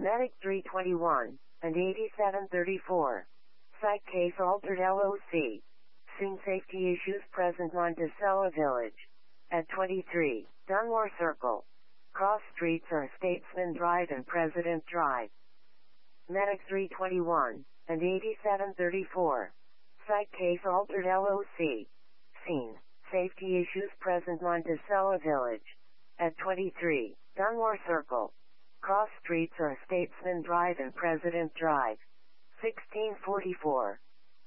Medic 321 and 8734. Site case altered LOC. Scene safety issues present Monticello Village. At 23, Dunmore Circle. Cross streets are Statesman Drive and President Drive. Medic 321 and 8734. Site case altered LOC. Scene safety issues present Monticello Village. At 23, Dunmore Circle. Cross streets are Statesman Drive and President Drive. 1644.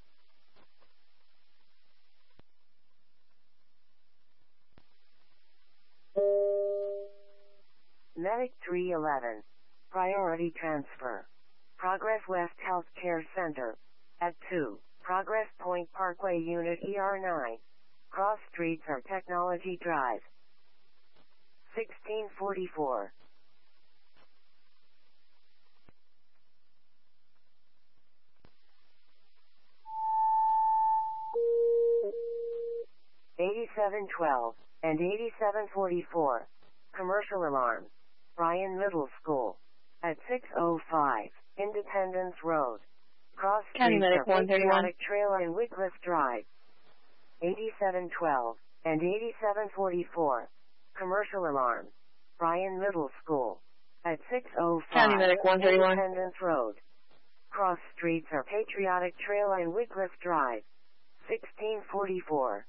Medic 311. Priority transfer. Progress West Healthcare Center. At 2, Progress Point Parkway Unit ER9. Cross streets are Technology Drive. 1644. $8712 and 8744. Commercial alarm. Bryan Middle School. At 605 Independence Road. Cross streets are Patriotic Trail and Wycliffe Drive. 8712 and 8744. Commercial alarm. Bryan Middle School. At 605 Independence Road. Cross streets are Patriotic Trail and Wycliffe Drive. 1644.